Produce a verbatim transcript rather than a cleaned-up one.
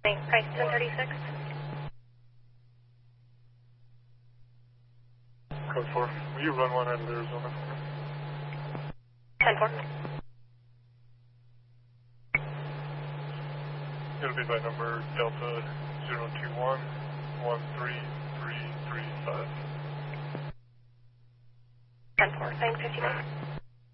Price ten thirty-six. Code four. Will you run one out of Arizona for me? ten four. It'll be by number Delta zero two one one three three three five. ten four. Nine fifty-nine.